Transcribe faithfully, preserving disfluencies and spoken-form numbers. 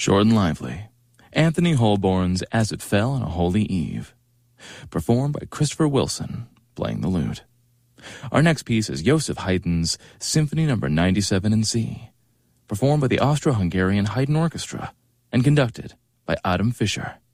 Short and lively, Anthony Holborn's As It Fell on a Holy Eve, performed by Christopher Wilson, playing the lute. Our next piece is Joseph Haydn's Symphony Number ninety-seven in C, performed by the Austro-Hungarian Haydn Orchestra and conducted by Adam Fischer.